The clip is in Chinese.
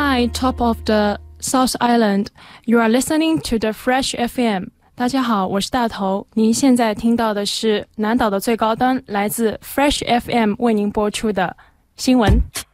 Hi, top of the South Island. You are listening to the Fresh FM. 大家好，我是大头。您现在听到的是南岛的最高端，来自 Fresh FM 为您播出的新闻。